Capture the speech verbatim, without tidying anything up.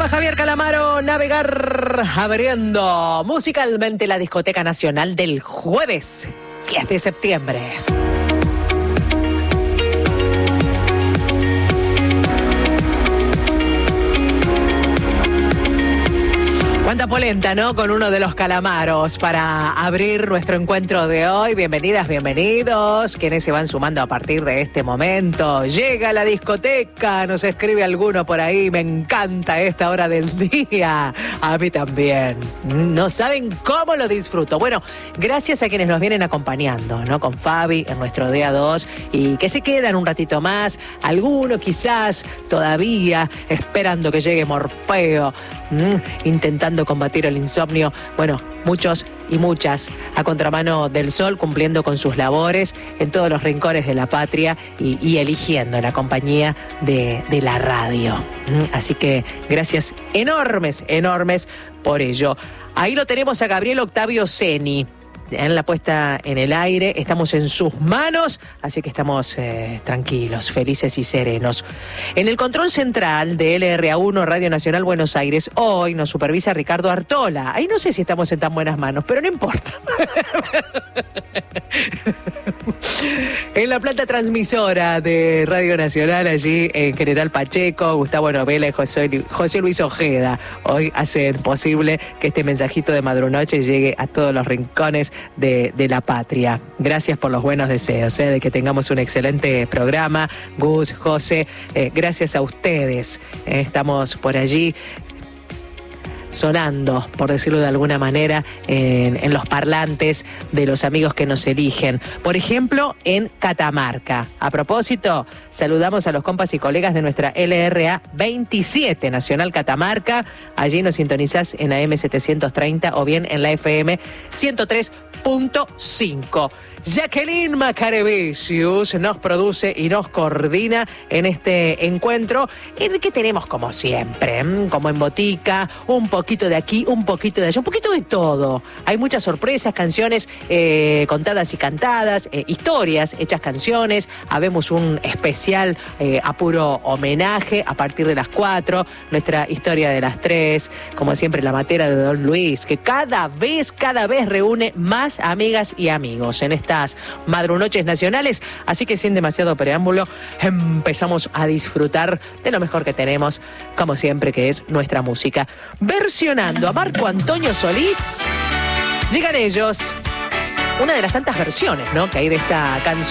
llama Javier Calamaro, Navegar, abriendo musicalmente la Discoteca Nacional del jueves diez de septiembre. Cuánta polenta, ¿no? Con uno de los Calamaros para abrir nuestro encuentro de hoy. Bienvenidas, bienvenidos. Quienes se van sumando a partir de este momento. Llega la discoteca, nos escribe alguno por ahí. Me encanta esta hora del día. A mí también. No saben cómo lo disfruto. Bueno, gracias a quienes nos vienen acompañando, ¿no? Con Fabi en nuestro día dos y que se quedan un ratito más. Alguno quizás todavía esperando que llegue Morfeo, mmm, intentando combatir el insomnio. Bueno, muchos y muchas a contramano del sol, cumpliendo con sus labores en todos los rincones de la patria y, y eligiendo la compañía de, de la radio. Así que gracias enormes, enormes por ello. Ahí lo tenemos a Gabriel Octavio Ceni en la puesta en el aire. Estamos en sus manos, así que estamos eh, tranquilos, felices y serenos. En el control central de L R A uno Radio Nacional Buenos Aires, hoy nos supervisa Ricardo Artola. Ahí no sé si estamos en tan buenas manos, pero no importa. En la planta transmisora de Radio Nacional, allí en General Pacheco, Gustavo Novela y José, José Luis Ojeda, hoy hacen posible que este mensajito de Madrunoche llegue a todos los rincones de, de la patria. Gracias por los buenos deseos, ¿eh? De que tengamos un excelente programa. Gus, José, eh, gracias a ustedes. Eh, estamos por allí sonando, por decirlo de alguna manera, en, en los parlantes de los amigos que nos eligen. Por ejemplo, en Catamarca. A propósito, saludamos a los compas y colegas de nuestra L R A veintisiete Nacional Catamarca. Allí nos sintonizás en A M setecientos treinta o bien en la F M ciento tres punto cinco. Jacqueline Macarebesius nos produce y nos coordina en este encuentro en el que tenemos, como siempre, como en botica, un poquito de aquí, un poquito de allá, un poquito de todo. Hay muchas sorpresas, canciones eh, contadas y cantadas, eh, historias hechas canciones. Habemos un especial eh, a puro homenaje a partir de las cuatro, nuestra historia de las tres, como siempre la materia de Don Luis, que cada vez, cada vez reúne más amigas y amigos en esta Madrunoches Nacionales, así que sin demasiado preámbulo empezamos a disfrutar de lo mejor que tenemos, como siempre, que es nuestra música. Versionando a Marco Antonio Solís, llegan ellos, una de las tantas versiones, ¿no?, que hay de esta canción.